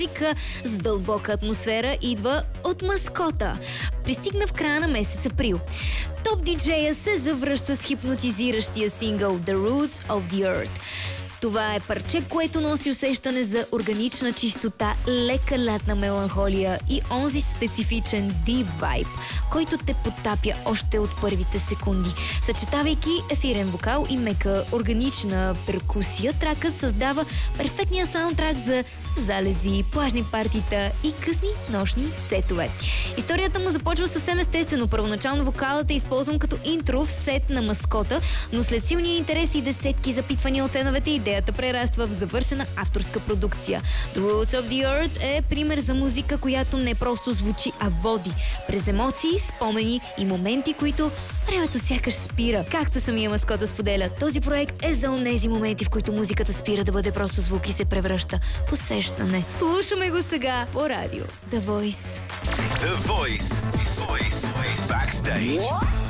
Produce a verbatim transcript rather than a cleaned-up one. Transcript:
музика с дълбока атмосфера идва от маскота. Пристигна в края на месец април. Топ диджея се завръща с хипнотизиращия сингъл The Roots of the Earth. Това е парче, което носи усещане за органична чистота, лека лятна меланхолия и онзи специфичен deep vibe, който те потапя още от първите секунди. Съчетавайки ефирен вокал и мека органична перкусия, тракът създава перфектния саундтрак за залези, плажни партита и късни нощни сетове. Историята му започва съвсем естествено. Първоначално вокалът е използван като интро в сет на маскота, но след силния интерес и десетки запитвания от феновете, идеята прераства в завършена авторска продукция. The Roots of the Earth е пример за музика, която не просто звучи, а води през емоции, спомени и моменти, които времето сякаш спира. Както самия маскота споделя, този проект е за онези моменти, в които музиката спира да бъде просто звук и се превръща в усещане. Слушаме го сега по радио The Voice. The Voice. Voice. Backstage.